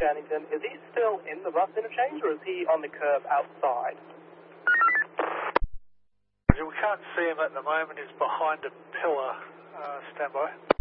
Channington. Is he still in the bus interchange, or is he on the curb outside? We can't see him at the moment. He's behind a pillar. Stand by.